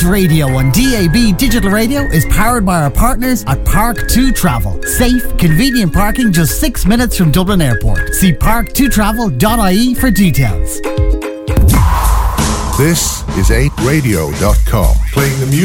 8 Radio on DAB Digital Radio is powered by our partners at Park2 Travel. Safe, convenient parking just 6 minutes from Dublin Airport. See park2travel.ie for details. This is 8radio.com, playing the music